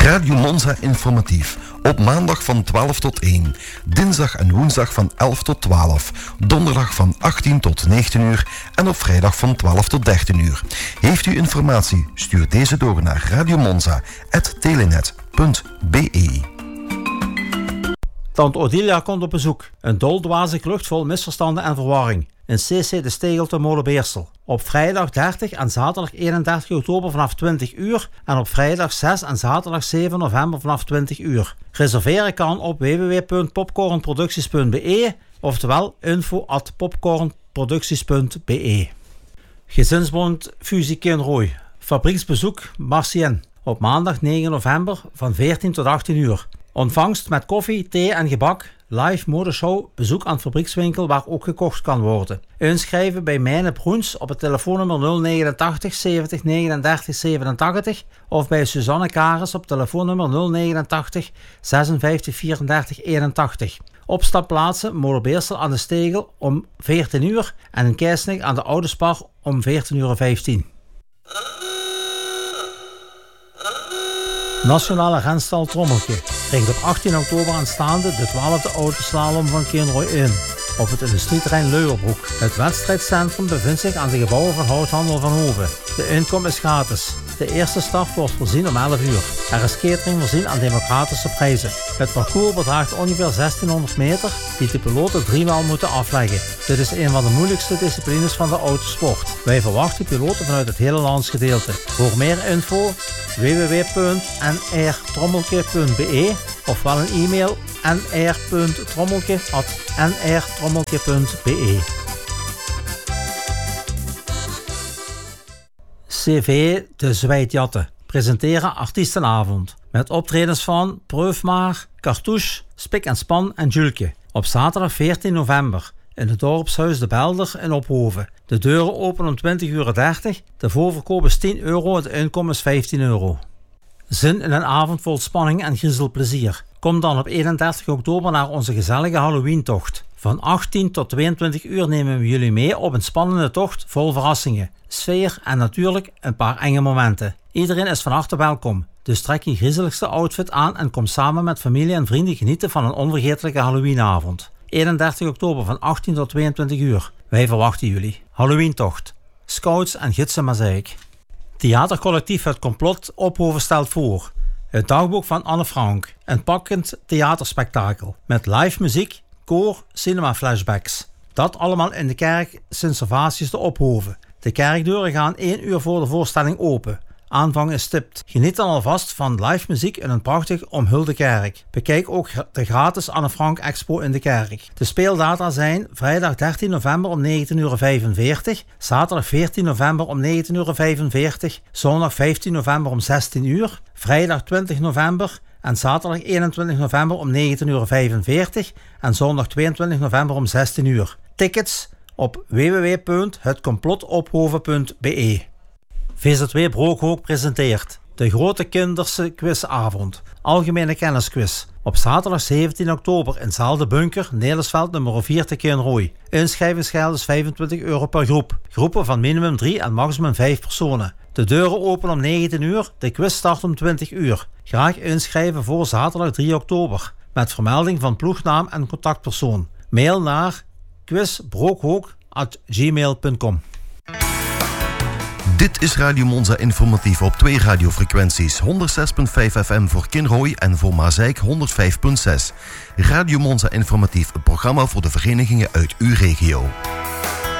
Radio Monza informatief. Op maandag van 12 tot 1. Dinsdag en woensdag van 11 tot 12. Donderdag van 18 tot 19 uur. En op vrijdag van 12 tot 13 uur. Heeft u informatie? Stuur deze door naar radiomonza@telenet.be. Tante Odilia komt op bezoek. Een doldwaze klucht vol misverstanden en verwarring. In CC de Stegel te Molenbeersel. Op vrijdag 30 en zaterdag 31 oktober vanaf 20 uur. En op vrijdag 6 en zaterdag 7 november vanaf 20 uur. Reserveren kan op www.popcornproducties.be. Oftewel info@popcornproducties.be. Gezinsbond Fusie Kinrooi. Fabrieksbezoek Marcien. Op maandag 9 november van 14 tot 18 uur. Ontvangst met koffie, thee en gebak. Live modeshow, bezoek aan fabriekswinkel waar ook gekocht kan worden. Inschrijven bij Mijne Broens op het telefoonnummer 089 70 39 87 of bij Suzanne Kares op telefoonnummer 089 56 34 81. Opstapplaatsen Molenbeersel aan de Stegel om 14 uur en in Keisnik aan de Oude Spar om 14:15 uur. Nationale renstal Trommeltje richt op 18 oktober aanstaande de 12e autoslalom van Kinrooi in. Op het industrieterrein Leuwerbroek. Het wedstrijdcentrum bevindt zich aan de gebouwen van Houthandel van Hoven. De inkom is gratis. De eerste start wordt voorzien om 11 uur. Er is catering voorzien aan democratische prijzen. Het parcours bedraagt ongeveer 1600 meter, die de piloten 3 maal moeten afleggen. Dit is een van de moeilijkste disciplines van de autosport. Wij verwachten piloten vanuit het hele landsgedeelte. Voor meer info www.nrtrommelke.be ofwel een e-mail nr.trommelke@nrtrommelke.be. CV De Zwijtjatten presenteren artiestenavond met optredens van Preufmaar, Cartouche, Spik en Span en Julke op zaterdag 14 november in het dorpshuis De Belder in Ophoven. De deuren openen om 20:30. De voorverkoop is €10, het inkomen is €15. Zin in een avond vol spanning en griezelplezier. Kom dan op 31 oktober naar onze gezellige Halloween-tocht. Van 18 tot 22 uur nemen we jullie mee op een spannende tocht vol verrassingen, sfeer en natuurlijk een paar enge momenten. Iedereen is van harte welkom, dus trek je griezeligste outfit aan en kom samen met familie en vrienden genieten van een onvergetelijke Halloweenavond. 31 oktober van 18 tot 22 uur. Wij verwachten jullie. Halloween-tocht. Scouts en gidsen Mazeik. Theatercollectief Het Complot Ophoven stelt voor. Het dagboek van Anne Frank. Een pakkend theaterspektakel. Met live muziek, koor, cinema flashbacks. Dat allemaal in de kerk Sint-Servatius te Ophoven. De kerkdeuren gaan 1 uur voor de voorstelling open. Aanvang is stipt. Geniet dan alvast van live muziek in een prachtig omhulde kerk. Bekijk ook de gratis Anne Frank Expo in de kerk. De speeldata zijn vrijdag 13 november om 19:45, zaterdag 14 november om 19:45, zondag 15 november om 16 uur, vrijdag 20 november en zaterdag 21 november om 19:45 en zondag 22 november om 16 uur. Tickets op www.hetcomplotophoven.be. VZW Brookhoek presenteert de grote kinderse quizavond, algemene kennisquiz, op zaterdag 17 oktober in zaal De Bunker, Nederlandsveld nummer 4 te Kinrooi. Inschrijvingsgeld is €25 per groep. Groepen van minimum 3 en maximum 5 personen. De deuren openen om 19 uur, de quiz start om 20 uur. Graag inschrijven voor zaterdag 3 oktober, met vermelding van ploegnaam en contactpersoon. Mail naar quizbrookhoek@gmail.com. Dit is Radio Monza informatief op 2 radiofrequenties. 106.5 FM voor Kinrooi en voor Mazeik 105.6. Radio Monza informatief, een programma voor de verenigingen uit uw regio.